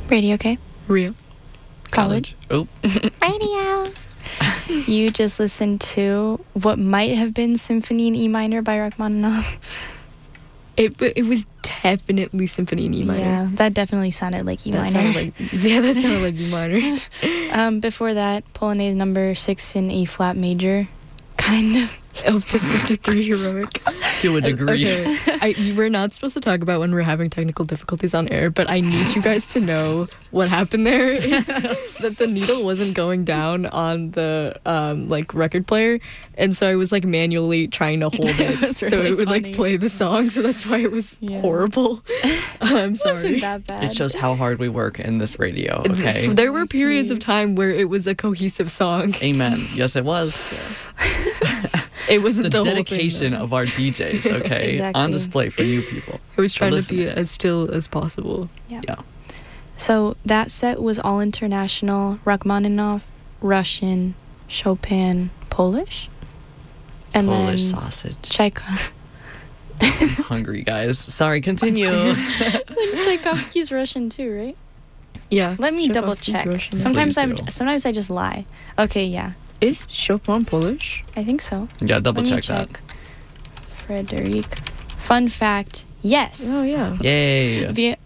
Radio K. Real. College. Oh. Radio. You just listened to what might have been Symphony in E minor by Rachmaninoff. It was definitely Symphony in E minor. Yeah, that definitely sounded like E minor. That sounded like E minor. Before that, Polonaise number 6 in A flat major. Kind of. Opus 53 heroic. To a degree. Okay. We're not supposed to talk about when we're having technical difficulties on air, but I need you guys to know what happened there is that the needle wasn't going down on the record player, and so I was like manually trying to hold it so really it would funny. like play the song, so that's why it was horrible. I'm sorry. It wasn't that bad. It shows how hard we work in this radio, okay? There were periods of time where it was a cohesive song. Amen. Yes, it was. It wasn't The the whole dedication thing, of our DJs, okay? Exactly. On display for you people. I was trying to The be listeners. as still as possible. Yeah. So that set was all international, Rachmaninoff, Russian, Chopin, Polish, and Polish then sausage. Tchaikovsky. I'm hungry, guys. Sorry, continue. Tchaikovsky's Russian too, right? Yeah. Let me double Tchaikovsky's check. Russian. Sometimes Please sometimes do. I just lie. Okay, yeah, Is Chopin Polish? I think so. Yeah, double Let me check that. Frederic. Fun fact: yes. Oh yeah. Yay.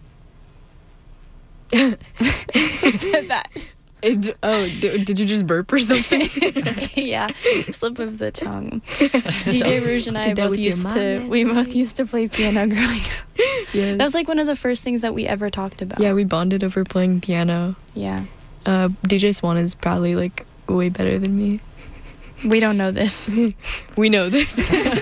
Who said that? Did you just burp or something? Yeah, slip of the tongue. DJ Rouge and I Did that both with your used mom to. last We both night? used to play piano growing up. Yes. That was like one of the first things that we ever talked about. Yeah, we bonded over playing piano. Yeah. DJ Swan is probably like way better than me. We don't know this. We know this.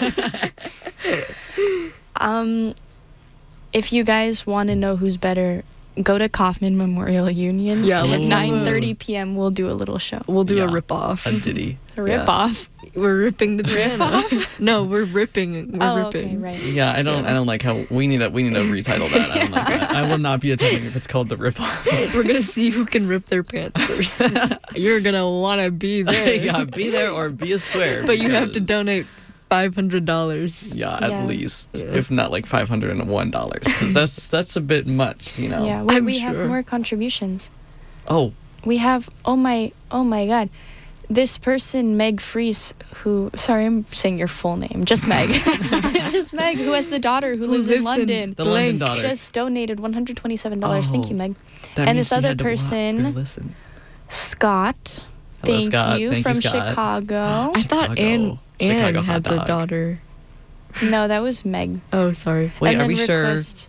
If you guys want to know who's better, go to Kaufman Memorial Union. Yeah, And at let's have a- 9:30 p.m. we'll do a little show. We'll do a Yeah. rip off. A ditty. A rip off. We're ripping the Riff piano. off? No, we're ripping. We're Oh, ripping. okay, right. Yeah, I don't like how we need to retitle that. I don't like that. I will not be attending if it's called the rip off. We're gonna see who can rip their pants first. You're gonna wanna be there. Yeah, be there or be a square. But you have to because- donate $500. Yeah, Yeah. at least, Yeah. if not like $501, because that's a bit much, you know. Yeah, I'm we have sure. more contributions. Oh, We have, oh my God. This person, Meg Fries, sorry, I'm saying your full name. Just Meg. Just Meg, who has the daughter who lives in London. the London daughter. Just donated $127. Thank you, Oh. Meg. That And means this she other had to walk person- or listen. Scott. Hello, Thank Scott. you, Thank from you, Scott. Chicago. I thought Chicago. Chicago Anne hot had the dog. daughter. No, that was Meg. Oh, sorry. Wait, And are then we sure? request,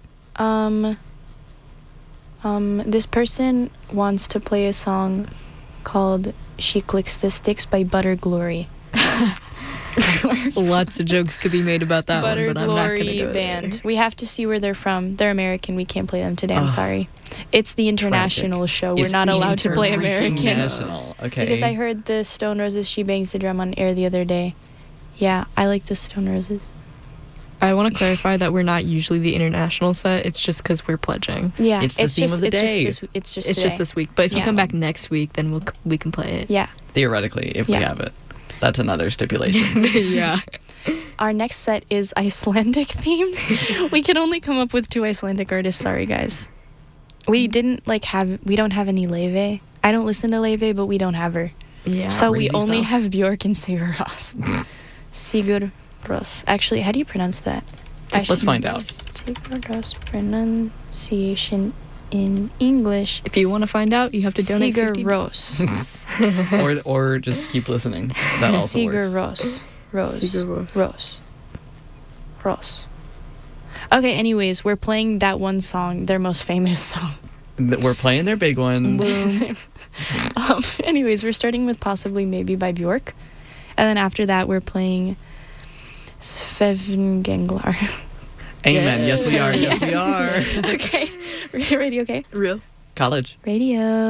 this person wants to play a song called She Clicks the Sticks by Butter Glory. Lots of jokes could be made about that Butter one, but I'm not Glory gonna go band. there. We have to see where they're from. They're American. We can't play them today. I'm Ugh. sorry. It's the international show. We're It's not the allowed to play American. international. Okay. Because I heard the Stone Roses She Bangs the Drum on air the other day. Yeah, I like the Stone Roses. I want to clarify that we're not usually the international set. It's just because we're pledging. Yeah, It's the theme of the day. It's just It's today. just this week. But if you Yeah. come back next week, then we can play it. Yeah. Theoretically, if we Yeah. have it, that's another stipulation. Yeah. Our next set is Icelandic themed. We can only come up with 2 Icelandic artists. Sorry, guys. We don't have any Leve. I don't listen to Leve, but we don't have her. Yeah. So we Crazy only stuff. have Bjork and Sigur Rós. Sigur Rós. Actually, how do you pronounce that? Let's find out. Sigur Rós pronunciation in English. If you want to find out, you have to donate Sigur $50. Rós. or just keep listening. That also Sigur works. Rós. Rose. Sigur Rós. Rós. Okay, anyways, we're playing that one song, their most famous song. We're playing their big one. Boom. Anyways, we're starting with Possibly Maybe by Bjork. And then after that, we're playing Svefngenglar. Amen. Yes, we are. Yes, we are. Okay. Radio, okay? Real. College. Radio.